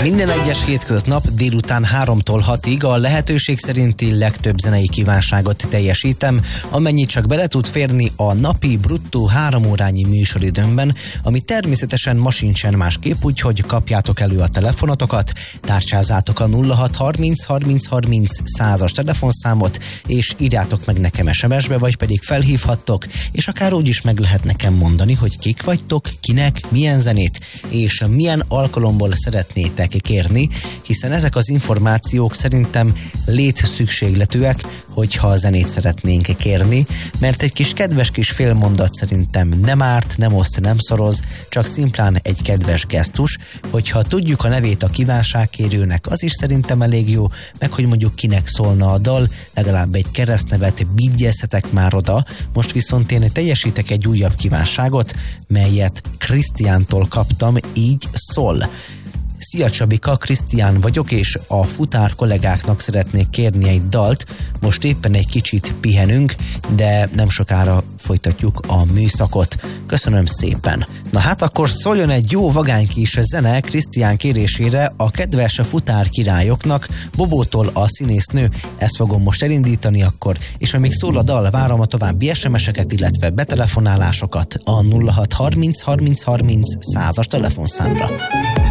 Minden egyes hétköznap délután 3-tól 6-ig a lehetőség szerinti legtöbb zenei kívánságot teljesítem, amennyit csak bele tud férni a napi bruttó 3 órányi műsoridőmben, ami természetesen ma sincsen másképp, úgyhogy kapjátok elő a telefonotokat, tárcsázátok a 0630 30 30 100-as telefonszámot, és írjátok meg nekem SMS-be, vagy pedig felhívhattok, és akár úgy is meg lehet nekem mondani, hogy kik vagytok, kinek, milyen zenét, és milyen alkalomból szeretnétek kérni, hiszen ezek az információk szerintem létszükségletűek, hogyha a zenét szeretnénk kérni, mert egy kis kedves kis félmondat szerintem nem árt, nem oszt, nem szoroz, csak szimplán egy kedves gesztus, hogyha tudjuk a nevét a kívánságkérőnek, az is szerintem elég jó, meg hogy mondjuk kinek szólna a dal, legalább egy keresztnevet bigyezhetek már oda. Most viszont én teljesítek egy újabb kívánságot, melyet Krisztiántól kaptam, így szól. Szia Csabika, Krisztián vagyok, és a futár kollégáknak szeretnék kérni egy dalt. Most éppen egy kicsit pihenünk, de nem sokára folytatjuk a műszakot. Köszönöm szépen. Na hát akkor szóljon egy jó vagány kis zene Krisztián kérésére a kedves futár királyoknak, Bobótól a színésznő. Ezt fogom most elindítani akkor, és amíg szól a dal, várom a további SMS-eket, illetve betelefonálásokat a 0630 30 30 100-as telefonszámra.